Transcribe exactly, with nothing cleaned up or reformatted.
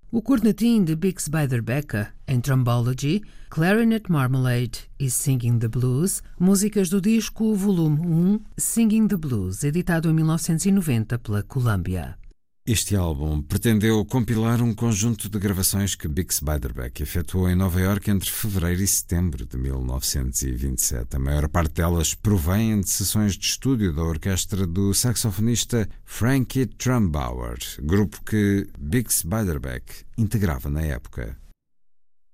O cornetim de Bix Beiderbecke, em Trombology, Clarinet Marmalade e Singing the Blues, músicas do disco Volume um, Singing the Blues, editado em mil novecentos e noventa pela Columbia. Este álbum pretendeu compilar um conjunto de gravações que Bix Beiderbecke efetuou em Nova Iorque entre fevereiro e setembro de mil novecentos e vinte e sete. A maior parte delas provém de sessões de estúdio da orquestra do saxofonista Frankie Trumbauer, grupo que Bix Beiderbecke integrava na época.